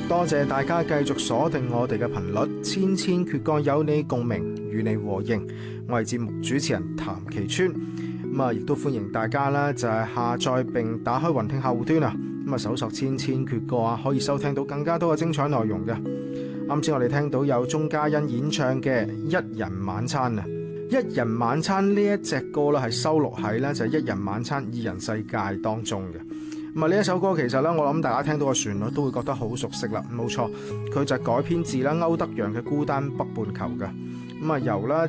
多謝大家繼續鎖定我哋嘅頻率，千千闕歌有你共鳴，與你和應。我係節目主持人譚其川，咁啊，亦都歡迎大家啦，就係下載並打開雲聽客戶端啊，咁啊，搜索千千闕歌啊，可以收聽到更加多嘅精彩內容嘅。啱先我哋聽到有鐘嘉欣演唱嘅《一人晚餐》啊，《一人晚餐》呢一隻歌啦，係收錄喺呢就係《一人晚餐二人世界》當中嘅。咁啊，呢一首歌其實咧，我諗大家聽到個旋律都會覺得好熟悉啦。冇錯，佢就改編自啦歐德陽嘅《孤單北半球》嘅。咁啊，由啦